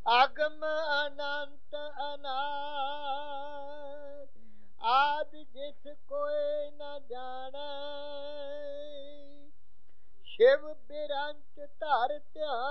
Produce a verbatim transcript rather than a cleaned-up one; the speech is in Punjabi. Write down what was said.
ਅਗਮ ਅਨੰਤ ਅਨਾਦ ਆਦ ਜਿਸ ਕੋਇ ਨ ਜਾਣੈ। ਸ਼ਿਵ ਬਿਰੰਚ ਧਰ ਧਿਆਨ